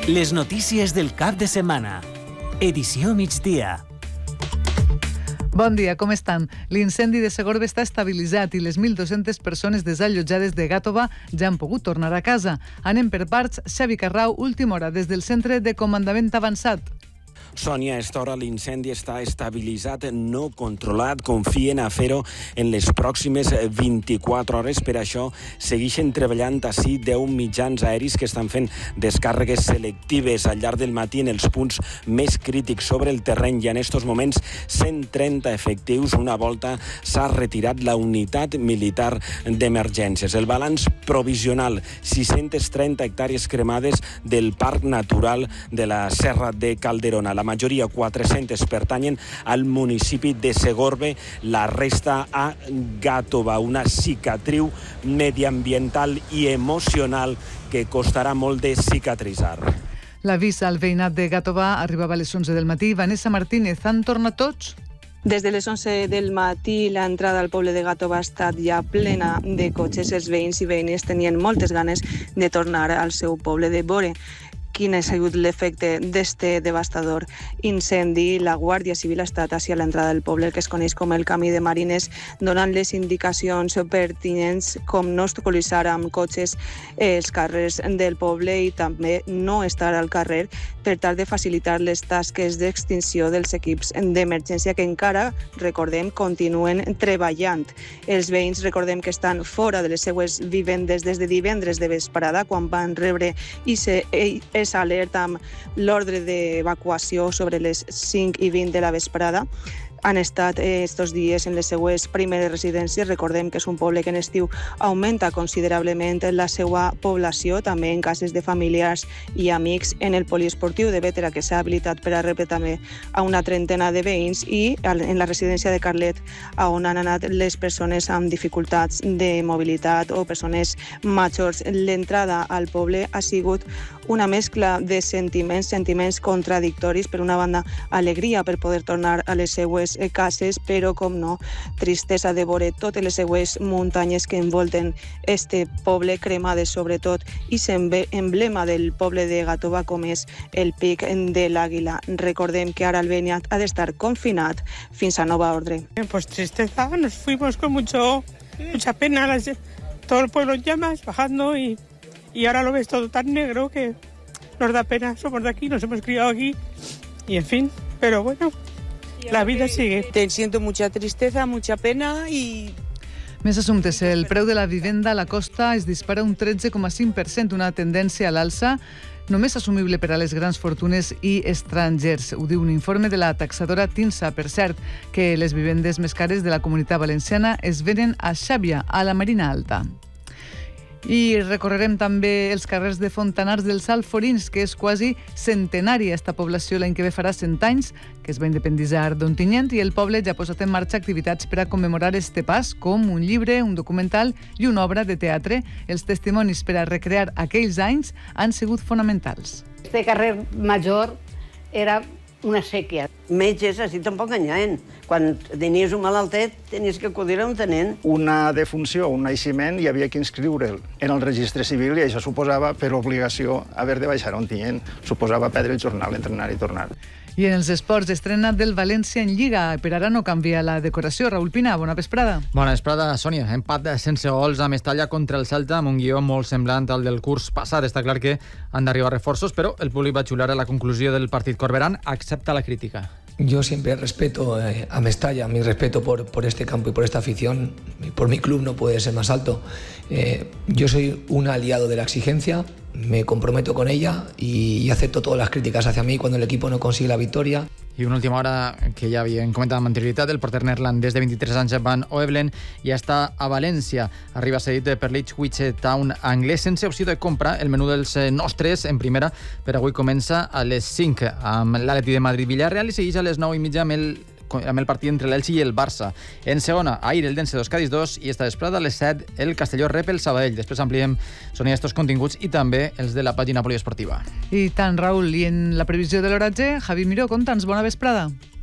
Les notícies del cap de setmana. Edició migdia. Bon dia, com estan? L'incendi de Segorbe està estabilitzat i les 1.200 persones desallotjades de Gàtova ja han pogut tornar a casa. Anem per parts. Xavi Carrau, última hora, des del Centre de Comandament Avançat. Sònia, a esta hora l'incendi està estabilitzat, no controlat. Confien a fer-ho en les pròximes 24 hores. Per això segueixen treballant ací 10 mitjans aeris que estan fent descàrregues selectives al llarg del matí en els punts més crítics sobre el terreny. I en estos moments 130 efectius. Una volta s'ha retirat la unitat militar d'emergències. El balanç provisional, 630 hectàrees cremades del Parc Natural de la Serra de Calderona. La majoria, 400, pertanyen al municipi de Segorbe, la resta a Gàtova, una cicatriu mediambiental i emocional que costarà molt de cicatritzar. L'avís al veïnat de Gàtova arribava a les 11 del matí. Vanessa Martínez, han tornat tots? Des de les 11 del matí, l'entrada al poble de Gàtova ha estat ja plena de cotxes. Els veïns i veïnes tenien moltes ganes de tornar al seu poble, de veure quin ha sigut l'efecte d'este devastador incendi. La Guàrdia Civil ha estat hacia l'entrada del poble, el que es coneix com el Camí de Marines, donant les indicacions pertinents com no obstaculitzar amb cotxes els carrers del poble i també no estar al carrer per tal de facilitar les tasques d'extinció dels equips d'emergència que encara, recordem, continuen treballant. Els veïns, recordem, que estan fora de les seues vivendes des de divendres de vesprada, quan van rebre és alerta amb l'ordre d'evacuació sobre les 5 i 20 de la vesprada. Han estat estos dies en les seues primeres residències. Recordem que és un poble que en estiu augmenta considerablement la seva població, també en cases de familiars i amics. En el poliesportiu de Bétera, que s'ha habilitat per a rebre també a una trentena de veïns, i en la residència de Carlet, on han anat les persones amb dificultats de mobilitat o persones majors. L'entrada al poble ha sigut una mescla de sentiments contradictoris. Per una banda, alegria per poder tornar a les seues cases, però, com no, tristesa de veure totes les seues muntanyes que envolten este poble, cremades sobretot, i emblema del poble de Gàtova, com és el Pic de l'Àguila. Recordem que ara el veïnat ha d'estar confinat fins a nova ordre. Pues tristeza, nos fuimos con mucha pena, todo el pueblo en llamas, bajando, y ahora lo ves todo tan negro que nos da pena. Somos de aquí, nos hemos criado aquí y en fin, pero bueno, la vida sigue. Te siento mucha tristeza, mucha pena y... Més assumptes. El preu de la vivenda a la costa es dispara un 13,5%, una tendència a l'alça només assumible per a les grans fortunes i estrangers. Ho diu un informe de la taxadora Tinsa. Per cert, que les vivendes més cares de la Comunitat Valenciana es venen a Xàbia, a la Marina Alta. I recorrerem també els carrers de Fontanars dels Alforins, que és quasi centenària. Esta població l'any que ve farà 100 anys, que es va independitzar d'Ontinyent, i el poble ja ha posat en marxa activitats per a commemorar este pas, com un llibre, un documental i una obra de teatre. Els testimonis per a recrear aquells anys han sigut fonamentals. Este carrer major era una sèquia. Metges, així tampoc enyaen. Quan tenies un malaltet, tenies que acudir a un tenent. Una defunció, un naixement, hi havia que inscriure'l en el registre civil i això suposava, per obligació, haver de baixar a Ontinyent. Suposava perdre el jornal, entrenar i tornar. I en els esports, estrena del València en Lliga. Per ara no canvia la decoració. Raül Pina, bona vesprada. Bona vesprada, Sònia. Empat sense gols a Mestalla contra el Celta, amb un guió molt semblant al del curs passat. Està clar que han d'arribar reforços, però el públic va xular a la conclusió del partit. Corberán accepta la crítica. Yo siempre respeto a Mestalla, mi respeto por este campo y por esta afición, por mi club no puede ser más alto. Yo soy un aliado de la exigencia, me comprometo con ella y acepto todas las críticas hacia mí cuando el equipo no consigue la victoria. I una última hora que ja havíem comentat amb anterioritat, el porter neerlandès de 23 anys, Van Oevelen, ja està a València. Arriba cedit per l'Ipswich Town anglès sense opció de compra. El menú dels nostres en primera per avui comença a les 5 amb l'Atleti de Madrid-Villarreal i segueix a les 9:30 amb el partit entre l'Elche i el Barça. En segona, Ahir, el Dense 2, Cádiz 2, i esta vesprada a les 7 el Castelló rep el Sabadell. Després ampliem, Sònia, estos continguts i també els de la pàgina poliesportiva. I tant, Raül. I en la previsió de l'oratge, Javi Miró, conta'ns, bona vesprada.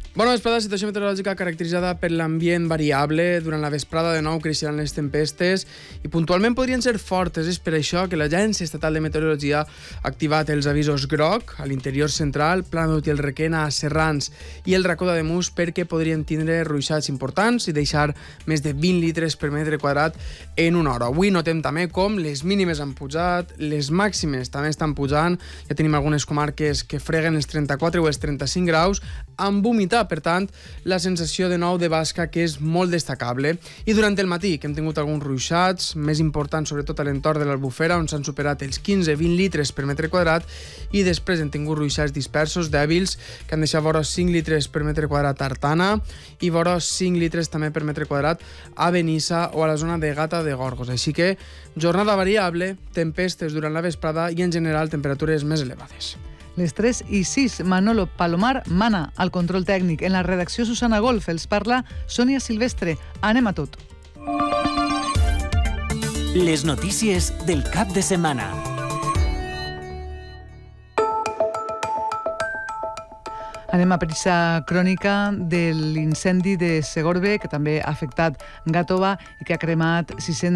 Bona vesprada, situació meteorològica caracteritzada per l'ambient variable. Durant la vesprada de nou creixeran les tempestes i puntualment podrien ser fortes. És per això que l'Agència Estatal de Meteorologia ha activat els avisos groc a l'interior central, Plànol i el Requena, Serrans i el Racó d'Ademús, perquè podrien tindre ruixats importants i deixar més de 20 litres per metre quadrat en una hora. Avui notem també com les mínimes han pujat, les màximes també estan pujant. Ja tenim algunes comarques que freguen els 34 o els 35 graus amb humitat. Per tant, la sensació de nou de basca que és molt destacable. I durant el matí, que hem tingut alguns ruixats, més importants sobretot a l'entorn de l'Albufera, on s'han superat els 15-20 litres per metre quadrat, i després hem tingut ruixats dispersos, dèbils, que han deixat vora 5 litres per metre quadrat a Artana i vora 5 litres també per metre quadrat a Benissa o a la zona de Gata de Gorgos. Així que, jornada variable, tempestes durant la vesprada i, en general, temperatures més elevades. Les 3 i 6, Manolo Palomar mana al control tècnic. En la redacció Susana Golf els parla Sònia Silvestre. Anem a tot. Les notícies del cap de setmana. Anem a per aquesta crònica de l'incendi de Segorbe, que també ha afectat Gàtova i que ha cremat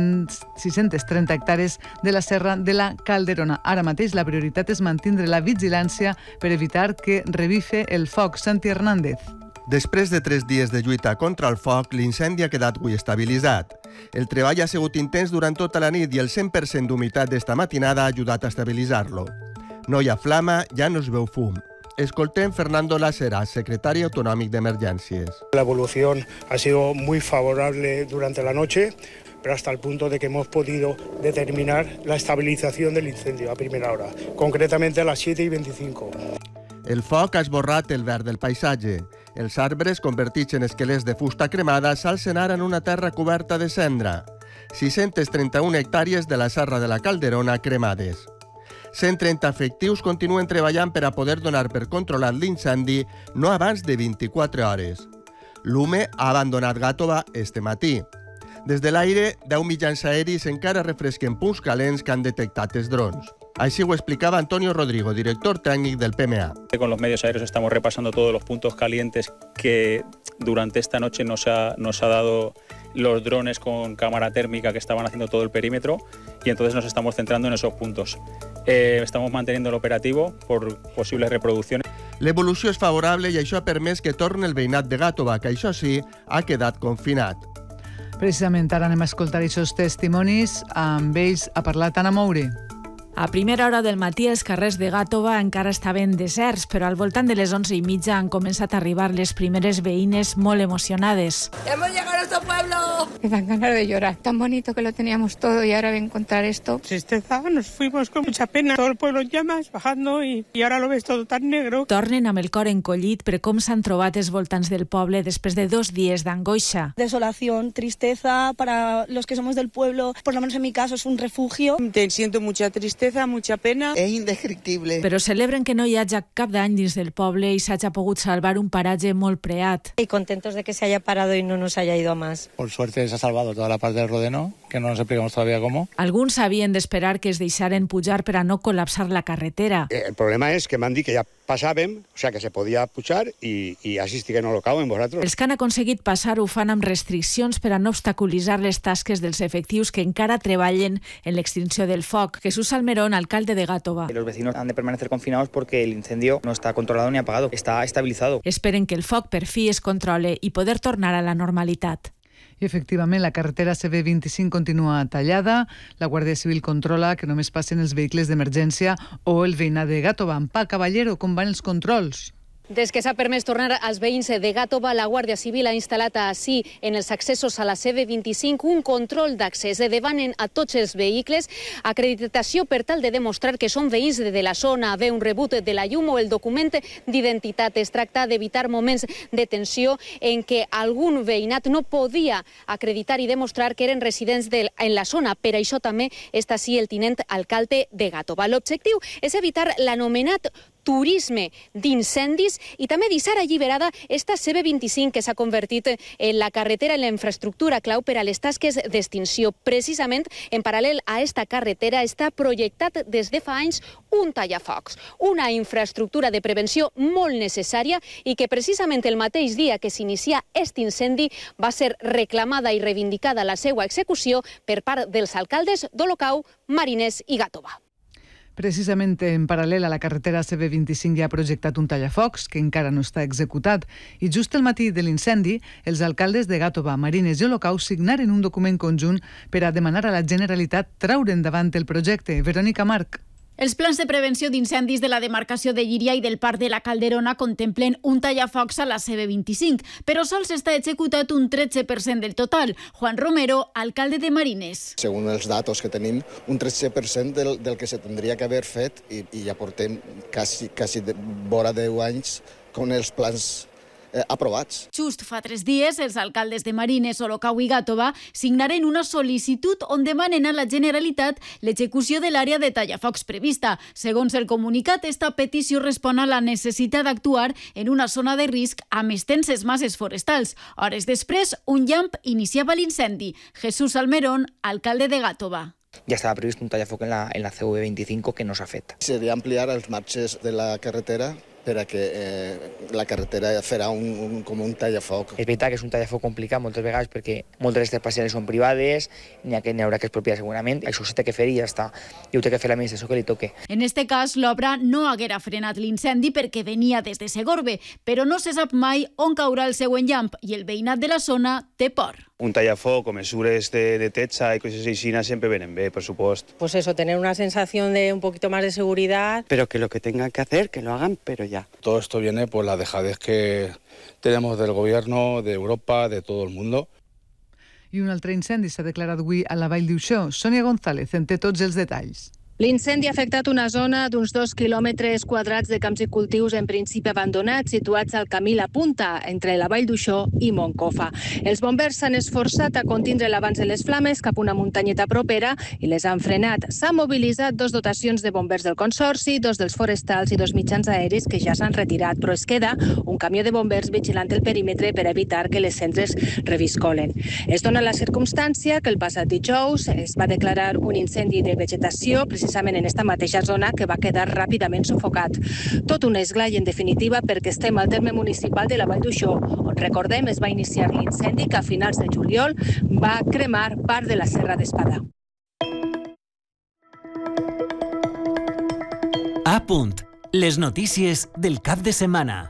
630 hectàrees de la serra de la Calderona. Ara mateix la prioritat és mantindre la vigilància per evitar que revife el foc. Santi Hernández. Després de 3 dies de lluita contra el foc, l'incendi ha quedat avui estabilitzat. El treball ha sigut intens durant tota la nit i el 100% d'humitat d'esta matinada ha ajudat a estabilitzar-lo. No hi ha flama, ja no es veu fum. Escoltem Fernando Lasera, secretario autonómico de Emergencias. La evolución ha sido muy favorable durante la noche, pero hasta el punto de que hemos podido determinar la estabilización del incendio a primera hora, concretamente a las 7:25. El foc ha esborrat el verd del paisatge. Els arbres, convertits en esquelets de fusta cremada, s'alcen ara en una terra coberta de cendra. 631 hectàrees de la serra de la Calderona cremades. 130 efectius continuen treballant per a poder donar per controlat l'incendi no abans de 24 hores. L'UME ha abandonat Gàtova este matí. Des de l'aire, 10 mitjans aeris encara refresquen punts calents que han detectat els drons. Així ho explicava Antonio Rodrigo, director técnico del PMA. Con los medios aéreos estamos repasando todos los puntos calientes que durante esta noche nos ha dado los drones con cámara térmica que estaban haciendo todo el perímetro, y entonces nos estamos centrando en esos puntos. Estamos manteniendo el operativo por posibles reproducciones. L'evolució és favorable i això ha permès que torni el veïnat de Gàtova, que això sí, ha quedat confinat. Precisament ara anem a escoltar aquests testimonis. Amb ells ha parlat Anna Moure. A primera hora del matí els carrers de Gàtova encara estaven deserts, però al voltant de les 11:30 han començat a arribar les primeres veïnes molt emocionades. ¡Hemos llegado a nuestro pueblo! Me dan ganas de llorar. Tan bonito que lo teníamos todo y ahora encontrar esto. Tristeza, nos fuimos con mucha pena. Todo el pueblo en llamas, bajando y ahora lo ves todo tan negro. Tornen amb el cor encollit per com s'han trobat els voltants del poble després de 2 dies d'angoixa. Desolación, tristeza para los que somos del pueblo, por lo menos en mi caso es un refugio. Te siento mucha tristeza, mucha pena. Es indescriptible. Però celebren que no hi hagi cap dany dins del poble i s'hagi pogut salvar un paratge molt preat. Y contentos de que se haya parado y no nos haya ido a más. Por suerte se ha salvado toda la parte del Rodeno, que no nos explicamos todavía cómo. Alguns havien d'esperar que es deixaren pujar per a no col·lapsar la carretera. El problema és que m'han dit que ja passàvem, o sea que se podia pujar i així estiguen al local amb vosaltres. Els que han aconseguit passar ho fan amb restriccions per a no obstaculitzar les tasques dels efectius que encara treballen en l'extinció del foc. Jesús Salmerón, alcalde de Gàtova. Los vecinos han de permanecer confinados porque el incendio no está controlado ni apagado, está estabilizado. Esperen que el foc per fi es controle i poder tornar a la normalitat. I efectivament, la carretera CB25 continua tallada. La Guàrdia Civil controla que només passen els vehicles d'emergència o el veïnat de Gàtova. Pau Caballero, com van els controls? Des que s'ha permès tornar als veïns de Gàtova, la Guàrdia Civil ha instal·lat així en els accessos a la CB25 un control d'accés. Demanen a tots els vehicles acreditació per tal de demostrar que són veïns de la zona, haver un rebut de la llum o el document d'identitat. Es tracta d'evitar moments de tensió en què algun veïnat no podia acreditar i demostrar que eren residents en la zona. Per això també està així el tinent alcalde de Gàtova. L'objectiu és evitar l'anomenat turisme d'incendis i també deixar alliberada esta CB25 que s'ha convertit en la carretera, en la infraestructura clau per a les tasques d'extinció. Precisament, en paral·lel a esta carretera està projectat des de fa anys un tallafocs, una infraestructura de prevenció molt necessària i que precisament el mateix dia que s'inicia aquest incendi va ser reclamada i reivindicada la seva execució per part dels alcaldes d'Olocau, Mariners i Gàtova. Precisament en paral·lel a la carretera CB25 hi ha projectat un tallafocs que encara no està executat i just el matí de l'incendi els alcaldes de Gàtova, Marines i Olocau signaren un document conjunt per a demanar a la Generalitat treure endavant el projecte. Verònica Marc. Els plans de prevenció d'incendis de la demarcació de Llíria i del Parc de la Calderona contemplen un tallafocs a la CB25, però sols està executat un 13% del total. Juan Romero, alcalde de Marines. Según els datos que tenim, un 13% del que se tindria que haver fet i ja portem quasi vora 10 anys con els plans aprovats. Just fa 3 dies, els alcaldes de Marines, Olocau i Gàtova signaren una sol·licitud on demanen a la Generalitat l'execució de l'àrea de tallafocs prevista. Segons el comunicat, esta petició respon a la necessitat d'actuar en una zona de risc amb extenses masses forestals. Hores després, un llamp iniciava l'incendi. Jesús Almerón, alcalde de Gàtova. Ya estaba previsto un tallafoc en la CV25 que no s'afecta. Seria ampliar els marges de la carretera per a que la carretera farà com un tallafoc. És veritat que és un tallafoc complicat moltes vegades perquè moltes d'aquestes parcel·les són privades, n'hi haurà que expropiar segurament, això s'ha de fer i ja està, i ho té que fer l'administració que li toque. En este cas, l'obra no haguera frenat l'incendi perquè venia des de Segorbe, però no se sap mai on caurà el següent llamp i el veïnat de la zona té por. Un tallafoc o mesures de techa y cosas así siempre vienen bien, por supuesto. Pues eso, tener una sensación de un poquito más de seguridad. Pero que lo que tengan que hacer, que lo hagan, pero ya. Todo esto viene por la dejadez que tenemos del gobierno, de Europa, de todo el mundo. I un altre incendi s'ha declarat avui a la Vall d'Uixó. Sònia González en té tots els detalls. L'incendi ha afectat una zona d'uns 2 quilòmetres quadrats de camps i cultius en principi abandonats situats al camí La Punta, entre la Vall d'Uixó i Moncofa. Els bombers s'han esforçat a contindre l'abans de les flames cap a una muntanyeta propera i les han frenat. S'han mobilitzat 2 dotacions de bombers del Consorci, 2 dels forestals i 2 mitjans aeris que ja s'han retirat, però es queda un camió de bombers vigilant el perímetre per evitar que les cendres reviscolen. Es dona la circumstància que el passat dijous es va declarar un incendi de vegetació precisament en esta mateixa zona que va quedar ràpidament sufocat. Tot un esglai, en definitiva, perquè estem al terme municipal de la Vall d'Uixó, on, recordem, es va iniciar l'incendi que a finals de juliol va cremar part de la Serra d'Espadà. A punt. Les notícies del cap de setmana.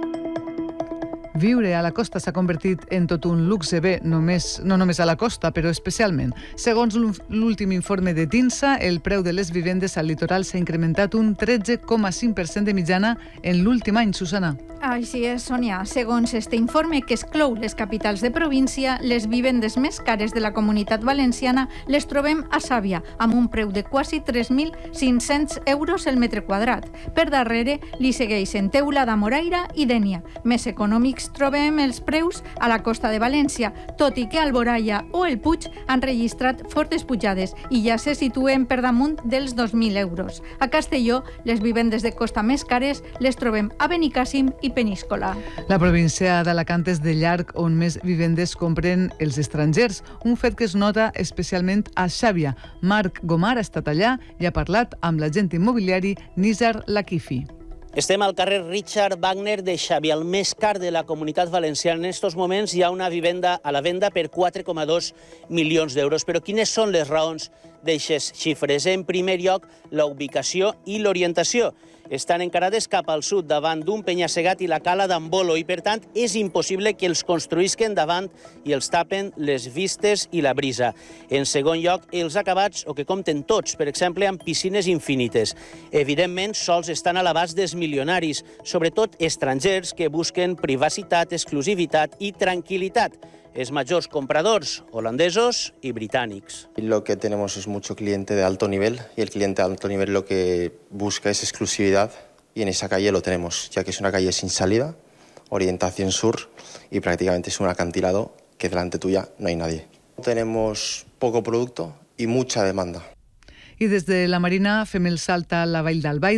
Viure a la costa s'ha convertit en tot un luxe, bé, no només a la costa, però especialment. Segons l'últim informe de TINSA, el preu de les vivendes al litoral s'ha incrementat un 13,5% de mitjana en l'últim any, Susana. Així és, Sònia. Segons este informe, que exclou les capitals de província, les vivendes més cares de la Comunitat Valenciana les trobem a Sàvia, amb un preu de quasi 3.500 euros el metre quadrat. Per darrere li segueixen Teulada, Moraira i Dénia. Més econòmics trobem els preus a la costa de València, tot i que Alboraia o el Puig han registrat fortes pujades i ja se situen per damunt dels 2.000 euros. A Castelló, les vivendes de costa més cares les trobem a Benicàssim i Peníscola. La província d'Alacant és de llarg on més vivendes compren els estrangers, un fet que es nota especialment a Xàbia. Marc Gomar ha estat allà i ha parlat amb l'agent immobiliari Nizar Lakifi. Estem al carrer Richard Wagner de Xàbia, el més car de la Comunitat Valenciana. En aquests moments hi ha una vivenda a la venda per 4,2 milions d'euros. Però quines són les raons d'aixes xifres? En primer lloc, la ubicació i l'orientació. Estan encarades cap al sud, davant d'un penya-segat i la cala d'Ambolo, i per tant és impossible que els construïsquen davant i els tapen les vistes i la brisa. En segon lloc, els acabats, o que compten tots, per exemple, amb piscines infinites. Evidentment, sols estan a l'abast dels milionaris, sobretot estrangers que busquen privacitat, exclusivitat i tranquil·litat. Es majors compradors holandesos y británicos. Lo que tenemos es mucho cliente de alto nivel y el cliente de alto nivel lo que busca es exclusividad y en esa calle lo tenemos, ya que es una calle sin salida, orientación sur y prácticamente es un acantilado que delante tuya no hay nadie. Tenemos poco producto y mucha demanda. I des de la Marina fem el salt a la Vall d'Albaida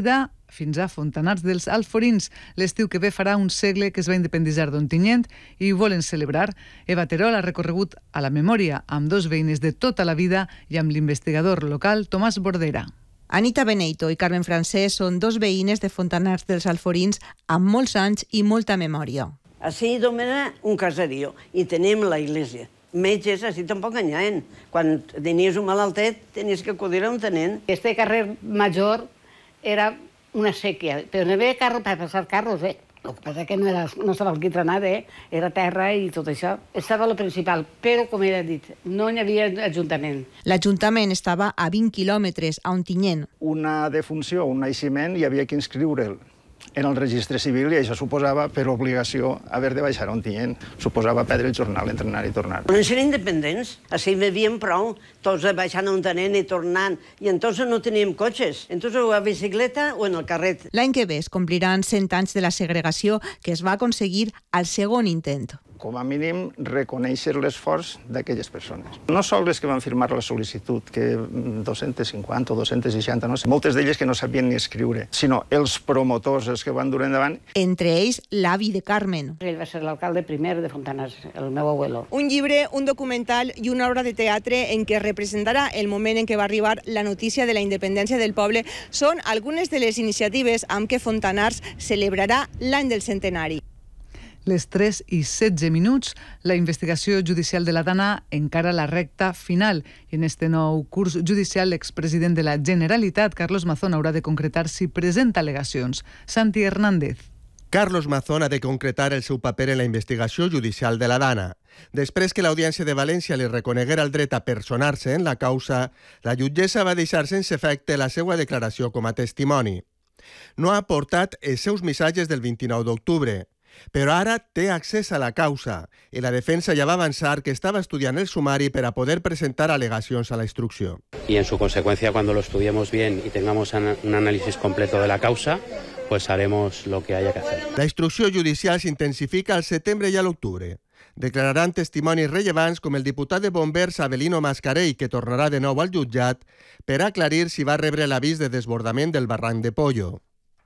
fins a Fontanars dels Alforins. L'estiu que ve farà un segle que es va independitzar d'Ontinyent i ho volen celebrar. Eva Terol ha recorregut a la memòria amb dos veïnes de tota la vida i amb l'investigador local Tomàs Bordera. Anita Beneito i Carmen Francés són dos veïnes de Fontanars dels Alforins amb molts anys i molta memòria. Así domina un caserío y tenemos la iglesia. Metges, així tampoc enyaen. Quan tenies un malaltet, tenies que acudir a un tenent. Este carrer major era una sèquia, però no hi havia carro per passar carros, El que passa que no estava alquitranat, era terra i tot això. Estava el principal, però, com he dit, no hi havia ajuntament. L'Ajuntament estava a 20 quilòmetres, a Ontinyent. Una defunció, un naixement, hi havia que inscriure'l en el registre civil i això suposava, per obligació, haver de baixar a Ontinyent. Suposava perdre el jornal entre anar i tornar. No eren independents, així vivíem prou, tots baixant a un tenent i tornant, i entonces no teníem cotxes, entonces o a bicicleta o en el carret. L'any que ve es compliran 100 anys de la segregació que es va aconseguir al segon intent. Com a mínim, reconèixer l'esforç d'aquelles persones. No sols les que van firmar la sol·licitud, que 250 o 260, no sé, moltes d'elles que no sabien ni escriure, sinó els promotors, els que van dur endavant. Entre ells, l'avi de Carmen. Ell va ser l'alcalde primer de Fontanars, el meu abuelo. Un llibre, un documental i una obra de teatre en què representarà el moment en què va arribar la notícia de la independència del poble són algunes de les iniciatives amb què Fontanars celebrarà l'any del centenari. Les 3 i 16 minuts, la investigació judicial de la Dana encara la recta final. I en este nou curs judicial, l'expresident de la Generalitat, Carlos Mazón, haurà de concretar si presenta al·legacions. Santi Hernández. Carlos Mazón ha de concretar el seu paper en la investigació judicial de la Dana. Després que l'Audiència de València li reconeguera el dret a personar-se en la causa, la jutgessa va deixar sense efecte la seva declaració com a testimoni. No ha aportat els seus missatges del 29 d'octubre, però ara té accés a la causa i la defensa ja va avançar que estava estudiant el sumari per a poder presentar al·legacions a la instrucció. Y en su consecuencia, cuando lo estudiemos bien y tengamos un análisis completo de la causa, pues haremos lo que haya que hacer. La instrucció judicial s'intensifica al setembre i a l'octubre. Declararan testimonis rellevants com el diputat de Bombers Avelino Mascarell, que tornarà de nou al jutjat per aclarir si va rebre l'avís de desbordament del barranc de Pollo.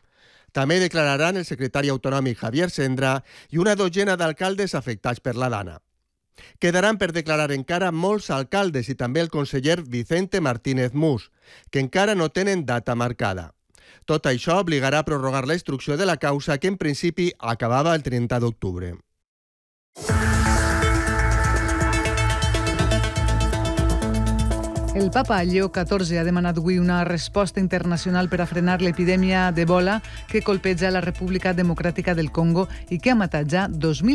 També declararan el secretari autonòmic Javier Sendra i una dotzena d'alcaldes afectats per la Dana. Quedaran per declarar encara molts alcaldes i també el conseller Vicente Martínez Mus, que encara no tenen data marcada. Tot això obligarà a prorrogar la instrucció de la causa, que en principi acabava el 30 d'octubre. El papa Lleó XIV ha demanat avui una resposta internacional per a frenar l'epidèmia d'Ebola que colpeja la República Democràtica del Congo i que ha matat ja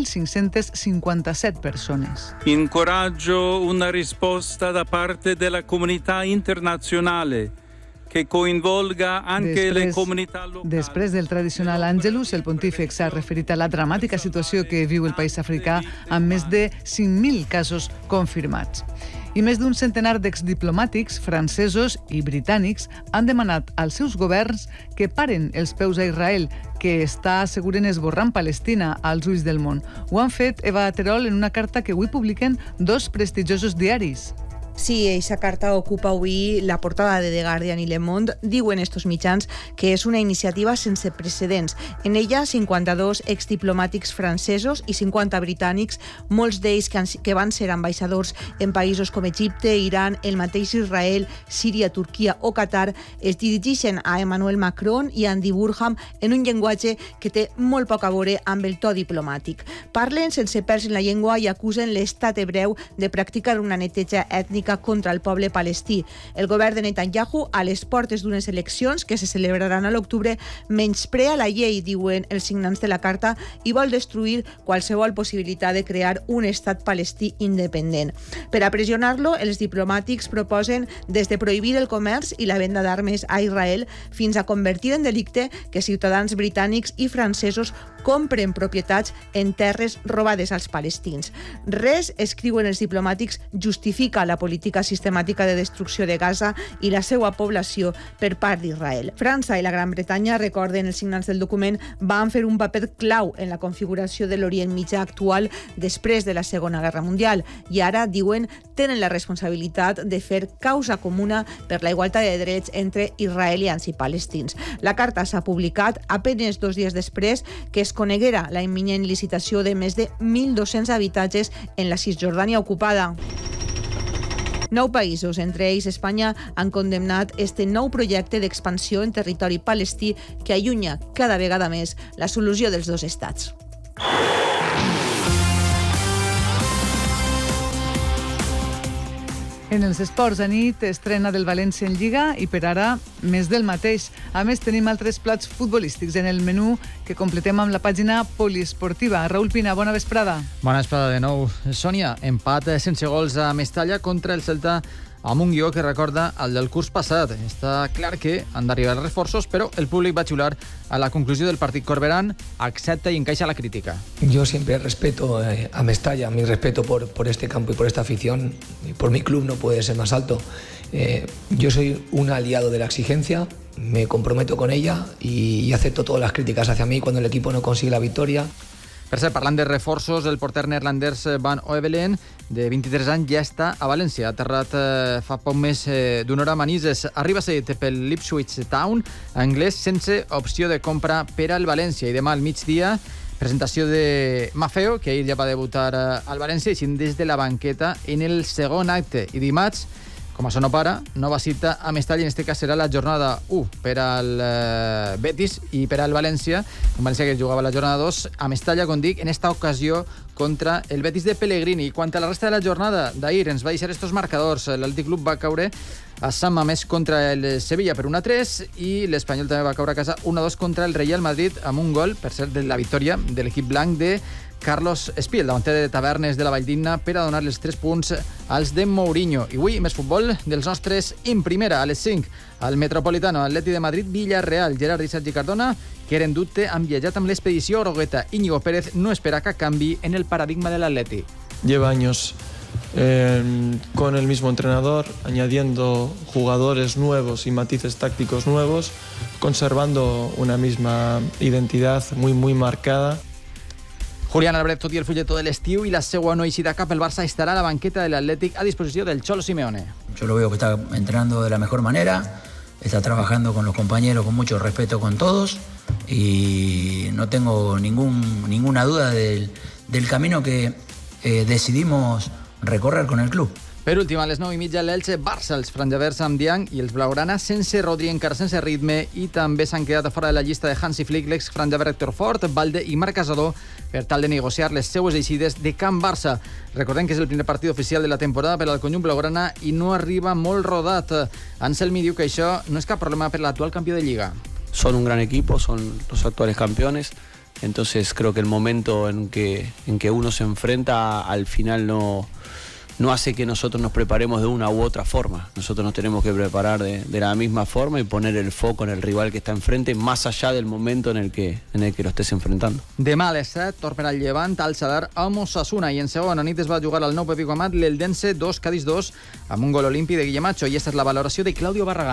2.557 persones. Incoraggio una risposta da parte della comunità internazionale que coinvolga anche le comunità locali. Després del tradicional Angelus, el pontífex s'ha referit a la dramàtica situació que viu el país africà amb més de 5.000 casos confirmats. I més d'un centenar d'exdiplomàtics francesos i britànics han demanat als seus governs que paren els peus a Israel, que està, asseguren, esborrant Palestina als ulls del món. Ho han fet Eva Terol en una carta que avui publiquen dos prestigiosos diaris. Sí, aquesta carta ocupa avui la portada de The Guardian i Le Monde. Diuen estos mitjans que és una iniciativa sense precedents. En ella, 52 exdiplomàtics francesos i 50 britànics, molts d'ells que van ser ambaixadors en països com Egipte, Iran, el mateix Israel, Síria, Turquia o Qatar, es dirigeixen a Emmanuel Macron i Andy Burnham en un llenguatge que té molt poc a veure amb el to diplomàtic. Parlen sense pèls en la llengua i acusen l'estat hebreu de practicar una neteja ètnica contra el poble palestí. El govern de Netanyahu, a les portes d'unes eleccions que se celebraran a l'octubre, menysprea la llei, diuen els signants de la carta, i vol destruir qualsevol possibilitat de crear un estat palestí independent. Per a pressionar-lo, els diplomàtics proposen des de prohibir el comerç i la venda d'armes a Israel fins a convertir en delicte que ciutadans britànics i francesos compren propietats en terres robades als palestins. Res, escriuen els diplomàtics, justifica la política política sistemàtica de destrucció de Gaza i la seva població per part d'Israel. França i la Gran Bretanya, recorden els signants del document, van fer un paper clau en la configuració de l'Orient Mitjà actual després de la Segona Guerra Mundial i ara, diuen, tenen la responsabilitat de fer causa comuna per la igualtat de drets entre israelians i palestins. La carta s'ha publicat apenas 2 dies després que es coneguera la imminent licitació de més de 1.200 habitatges en la Cisjordània ocupada. 9 països, entre ells Espanya, han condemnat este nou projecte d'expansió en territori palestí que allunya cada vegada més la solució dels dos estats. En els esports, a nit, estrena del València en Lliga i per ara més del mateix. A més, tenim altres plats futbolístics en el menú que completem amb la pàgina poliesportiva. Raül Pina, bona vesprada. Bona vesprada de nou. Sònia, empat sense gols a Mestalla contra el Celta amb un guió que recorda el del curs passat. Està clar que han d'arribar els reforços, però el públic va xiular a la conclusió del partit. Corberán accepta y encaixa la crítica. Yo siempre respeto a Mestalla, mi respeto por este campo y por esta afición, y por mi club no puede ser más alto. Yo soy un aliado de la exigencia, me comprometo con ella y acepto todas las críticas hacia mí cuando el equipo no consigue la victoria. Per cert, parlant de reforços, el porter neerlandès Van Oevelen, de 23 anys, ja està a València. Ha aterrat fa poc més d'una hora a Manises. Arriba cedit pel l'Ipswich Town, anglès, sense opció de compra per al València. I demà al migdia, presentació de Maffeo, que ahir ja va debutar al València, i des de la banqueta en el segon acte. I dimarts, com això no para, nova cita a Mestalla, en este cas serà la jornada 1 per al Betis i per al València. Un València que jugava la jornada 2 a Mestalla, com dic, en esta ocasió contra el Betis de Pellegrini. I quant a la resta de la jornada d'ahir, ens va deixar estos marcadors. L'Atlètic Club va caure a Sant Mamés contra el Sevilla per 1-3 i l'Espanyol també va caure a casa 1-2 contra el Real Madrid amb un gol, per cert, de la victòria de l'equip blanc de Carlos Espí, el davanter de Tavernes de la Valldigna, per a donar els 3 punts als de Mourinho. I avui, més futbol dels nostres en primera, a les 5, al Metropolitano, Atleti de Madrid, Villarreal. Gerard i Sergi Cardona, que eren dubte, han viatjat amb l'expedició grogueta. Íñigo Pérez no espera cap canvi en el paradigma de l'Atleti. Lleva años con el mismo entrenador, añadiendo jugadores nuevos y matices tácticos nuevos, conservando una misma identidad muy marcada. Julián Álvarez, tot i el fulletó de l'estiu i la seua no eixida cap al Barça, estarà a la banqueta de l'Atlètic a disposició del Cholo Simeone. Yo lo veo que está entrenando de la mejor manera, está trabajando con los compañeros con mucho respeto con todos y no tengo ninguna duda del camino que decidimos recorrer con el club. Per últim, a les 9:30, l'Elche-Barça, els franjavers amb Diang i els blaugrana sense Rodri, encara sense ritme, i també s'han quedat a fora de la llista de Hansi Flick, l'ex-franjaver Héctor Fort, Valde i Marc Casador, per tal de negociar les seues eixides de Camp Barça. Recordem que és el primer partit oficial de la temporada per al conjunt blaugrana i no arriba molt rodat. Anselmi diu que això no és cap problema per l'actual campió de Lliga. Son un gran equipo, son los actuales campeones, entonces creo que el momento en que uno se enfrenta al final no hace que nosotros nos preparemos de una u otra forma. Nosotros nos tenemos que preparar de la misma forma y poner el foco en el rival que está enfrente, más allá del momento en el que lo estés enfrentando. Demà a les 7, torna al Llevant, al Sadar, amb Osasuna, i en segona nit es va jugar al Nou Pepico Amat, l'Eldense 2, Cádiz 2, amb un gol olímpic de Guillemacho, i aquesta és la valoració de Claudio Barragán.